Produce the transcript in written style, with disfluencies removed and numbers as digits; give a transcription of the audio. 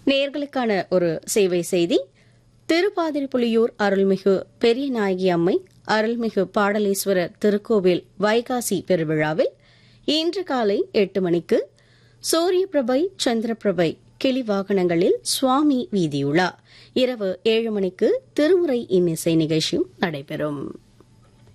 நேயர்களுக்கான ஒரு சேவை செய்தி. திருப்பாதிரிப்புலியூர் அருள்மிகு பெரியநாயகி அம்மை அருள்மிகு பாடலேஸ்வரர் திருக்கோவில் வைகாசி பெருவிழாவில் இன்று காலை 8 மணிக்கு சூரியபிரபை சந்திரபிரபை கிளி வாகனங்களில் சுவாமி வீதியுலா, இரவு 7 மணிக்கு திருமுறை இன்னிசை நிகழ்ச்சியும் நடைபெறும்.